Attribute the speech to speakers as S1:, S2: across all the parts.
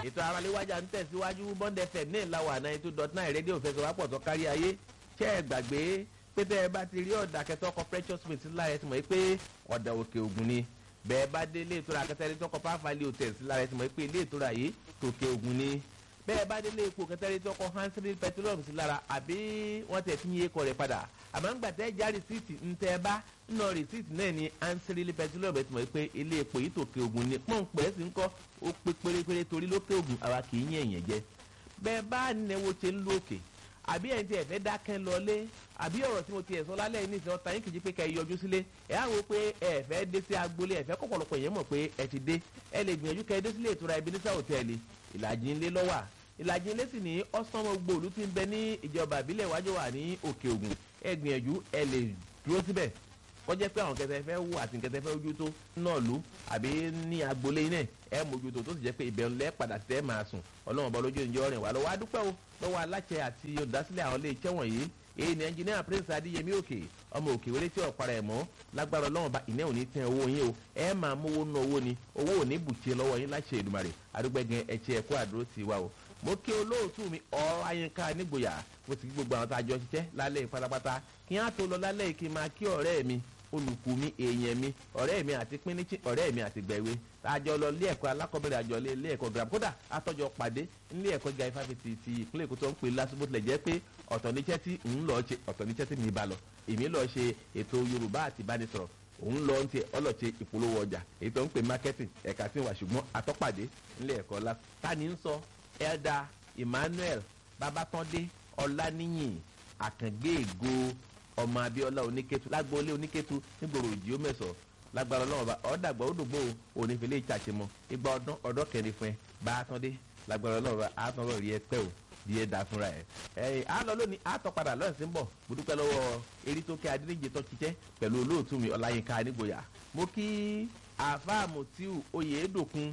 S1: ètò aráléwájà ń tẹ̀síwájú Bond FM ní ìlàwọ̀ 92.9 rédíò fẹsọ̀wápọ̀ tó kárí ayé ṣé ẹ gbàgbé pé tẹ́ ẹ bá ti rí ọ̀dà kẹtọ́kọ Precious Smith lára ẹ ti mọ̀ pé ọ̀dà òkè ògùn ni bẹ́ẹ̀ bá dé ilé ìtura kẹtẹ́rí tọkọ Powerfile Hotel lára ẹ ti mọ̀ pé ilé ìtura yìí tòkè ògùn ni bẹ́ẹ̀ bá dé ilé epo kẹtẹ́rí tọkọ Hansfield Petroleum sí lára àbí wọ́n tẹ̀ fi yé kọ rẹ̀ padà àmọ́ ń gbà tẹ́ já rìsíìtì ń tẹ́ bá nínú rìsíìtì náà ni Hansfield Petroleum ẹ̀ ti mọ̀ pé ilé epo yìí tòkè ògùn ni pọ́ǹpẹ́ sí ń kọ́ ó pé pérépéré torí lókè ògùn àwa kì í yẹn yẹn jẹ bẹ́ẹ̀ bá nẹwo ṣe ń lókè àbí ẹ̀ ń tiẹ̀ fẹ́ dákẹ́ lọlé àbí ọ̀rọ̀ tí mo ti ẹ̀ sọ lálẹ́ yìí nìsín ọ̀tá yín kìí pé kẹ́ ẹ yọjú sílé ẹ̀ á wo pé ẹ fẹ́ dé sí agboolé ẹ fẹ́ kọ̀pọ̀lọpọ̀ yẹn mọ̀ pé ẹ ti dé ẹ lè gbìyànjú kẹ́ ẹ dé sílé ìtura Ebenezer Hotel Ìlàjì ńlẹ̀ lọ́wà Ìlàjì ńlẹ̀ sì ní ọ̀sán gbogbo òlu tí ń bẹ ní ìjọba ìbílẹ̀ wájú wà ní Òkè Ògùn ẹ gbìyànjú ẹ lè dúró síbẹ̀ kọjá pé àwọn kẹtẹ fẹ́ wò àti kẹtẹ fẹ́ ojú tó náà lù àbí ní agboolé iná ẹ mójútó tó sì jẹ́ pé ibẹ̀ ńlẹ́ padà tẹ́ máa sùn Ọlọ́run bọ́ lójú ìjọ rìn wá lọ́wọ́ adúpẹ́ o lọ́wọ́ aláṣẹ àti olùdásílẹ̀ àwọn ilé iṣẹ́ wọ̀nyí èyí ni ẹnjìníà Prince Adéyẹmí Òkè ọmọ Òkè wọlé tí ọ̀pára ẹ̀ mọ́ lágbára Ọlọ́run bá ìná òní tẹ owó yín o ẹ máa mówó ná owó ni owó òní bùṣe lọ́wọ́ yín láṣẹ Èdùmàrè adúgbẹ́gẹ́ ẹ̀ṣẹ̀ ẹ̀kọ́ àdúró ti wá o mo kí olóòtú mi Ọláyínká Nígboyà mo sì kí gbogbo àwọn tá a jọ ṣiṣẹ́ lálẹ́ pátápátá kí á tó lọ lálẹ́ kí n máa kí ọ̀rẹ́ mi olùkù mi èèyàn mi ọ̀rẹ́ mi àti pínísì ọ̀rẹ́ mi àti gbẹ̀wé àjọ lọ ilé ẹ̀kọ́ alákọ̀ọ́bẹ̀rẹ̀ àjọ ilé ẹ̀kọ́ gírámà kódà àtọ́jọ pàdé ilé ẹ̀kọ́ gíga ifáfitì ti ìpínlẹ̀ Èkó tó ń pè lásìkò tilẹ̀ jẹ́ pé ọ̀tọ̀ níṣẹ́ tí ń lọ ṣe ọ̀tọ̀ níṣẹ́ tí mi bá lọ èmi lọ ṣe ètò Yorùbá àti ìbánisọ̀rọ̀ òun lọ ń tiẹ̀ ọlọ́ọ̀ṣe ìpolówó ọjà èyí tó ń pè marketing ẹ̀ka tí ń wà ṣùgbọ́n àtọ́pàdé ilé ẹ̀kọ́ la tani ń sọ Elda Emmanuel Babatunde Ọláníyìn Àkàngbé Ègo ọmọ Abíọ́lá Oníkétu lágbóolé Oníkétu nígboro ìjì ó mẹ́sọ̀ lágbára Ọlọ́run bá ọ̀dàgbà òdògbò onífẹ̀lẹ́ ìtsàtsẹ̀mọ́ igba ọdọ́ kẹrin fún ẹ Bátúndé lágbára Ọlọ́run bá àtúnrọ̀ rí ẹ pẹ́ o bí ẹ dà fúnra ẹ. àlọ́ lónìí àtọ́padà lọ́sẹ̀ ń bọ̀ gbódúpẹ́ lọ́wọ́ erítókè adíníjẹ tó ṣiṣẹ́ pẹ̀lú olóòtú mi Ọláyínká Nígboyà mo kí àfáà Mùtíù Oyèdòkun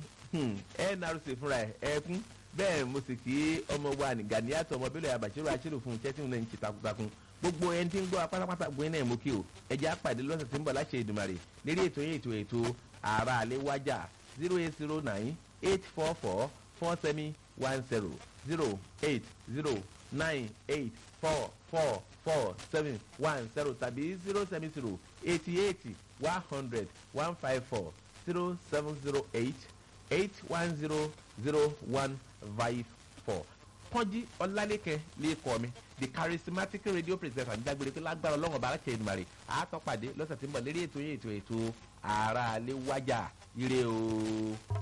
S1: NRC fúnra ẹ ẹkún bẹ́ẹ̀ mo sì kí ọmọ wa ní Gàníyàtọ̀ ọmọ bílẹ̀ àbàṣírò àṣírò fún iṣẹ́ tí mo ń ṣe takuntakun gbogbo ẹni tí ń gbọ́ apátápátá gbóyè náà mo kí o ẹjẹ́ àpàdé lọ́sẹ̀ tí ń bọ̀ láṣẹ Èdùmàrè lérí ètò yín ètò ààrà àlẹ́ wájà 0809-844-4710 0809-844-4710 tàbí 070-88-100-154 0708-810-0154 Kọ́njí Ọlálékẹ́ lè kọ́ mi the charismatic radio presenter ní dágbére pé lágbára Ọlọ́run ọba aláṣẹ Èdùmàrè àátọ́pàdé lọ́sẹ̀ tí ń bọ̀ lérí ètò yín ètò ààrà àlẹ́ wájà ire o.